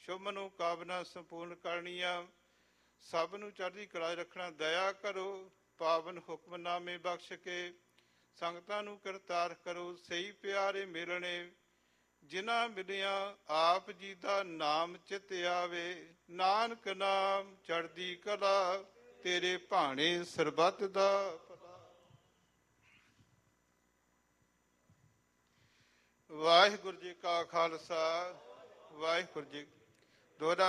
ਸ਼ੁਭ ਮਨੋ ਕਾਮਨਾ ਸੰਪੂਰਨ ਕਰਨੀਆਂ। ਸਭ ਨੂੰ ਚੜ੍ਹਦੀ ਕਲਾ ਰੱਖਣਾ। ਦਇਆ ਕਰੋ ਪਾਵਨ ਹੁਕਮਨਾਮੇ ਬਖਸ਼ ਕੇ, ਸੰਗਤਾਂ ਨੂੰ ਕਰਤਾਰ ਕਰੋ ਸਹੀ ਪਿਆਰੇ ਮਿਲਣੇ। ਜਿਨ੍ਹਾਂ ਮਿਲਿਆ ਆਪ ਜੀ ਦਾ ਨਾਮ ਚਿਤ ਆਵੇ, ਨਾਨਕ ਨਾਮ ਚੜ੍ਹਦੀ ਕਲਾ, ਤੇਰੇ ਭਾਣੇ ਸਰਬੱਤ ਦਾ ਭਲਾ। ਵਾਹਿਗੁਰੂ ਜੀ ਕਾ ਖਾਲਸਾ, ਵਾਹਿਗੁਰੂ ਜੀ ਦੁਹਰਾ